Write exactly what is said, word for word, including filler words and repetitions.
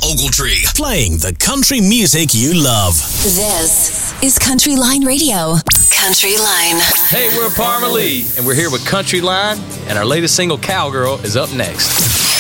Ogletree, playing the country music you love. This is Country Line Radio. Country Line. Hey, we're Parma Lee, and we're here with Country Line, and our latest single, Cowgirl, is up next.